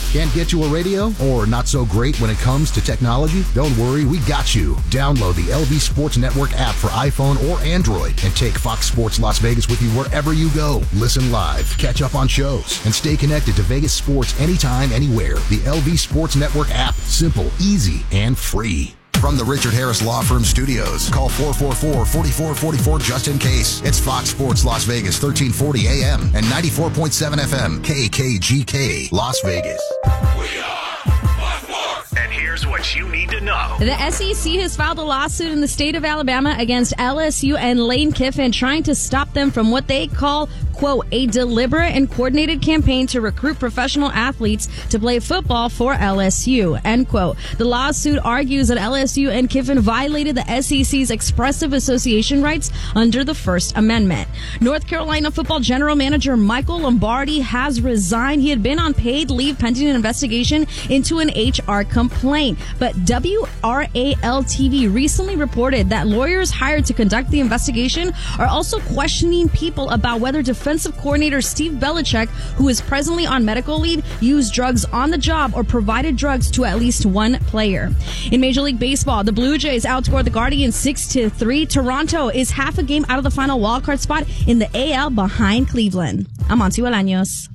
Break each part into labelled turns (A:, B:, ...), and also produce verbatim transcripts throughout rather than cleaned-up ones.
A: Can't get to a radio? Or not so great when it comes to technology? Don't worry, we got you. Download the L V Sports Network app for iPhone or Android and take Fox Sports Las Vegas with you wherever you go. Listen live, catch up on shows, and stay connected to Vegas sports anytime, anywhere. The L V Sports Network app. Simple, easy, and free. From the Richard Harris Law Firm Studios, call four four four, four four four four just in case. It's Fox Sports Las Vegas, thirteen forty A M and ninety-four point seven F M, K K G K, Las Vegas.
B: We are Fox. And here's what you need to know.
C: The S E C has filed a lawsuit in the state of Alabama against L S U and Lane Kiffin, trying to stop them from what they call, quote, a deliberate and coordinated campaign to recruit professional athletes to play football for L S U, end quote. The lawsuit argues that L S U and Kiffin violated the S E C's expressive association rights under the First Amendment. North Carolina football general manager Michael Lombardi has resigned. He had been on paid leave pending an investigation into an H R complaint. But W R A L T V recently reported that lawyers hired to conduct the investigation are also questioning people about whether defensive coordinator Steve Belichick, who is presently on medical leave, used drugs on the job or provided drugs to at least one player. In Major League Baseball, the Blue Jays outscored the Guardians six to three. Toronto is half a game out of the final wildcard spot in the A L behind Cleveland. I'm Monty Bolaños.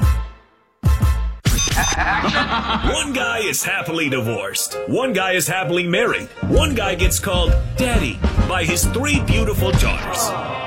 B: One guy is happily divorced. One guy is happily married. One guy gets called daddy by his three beautiful daughters.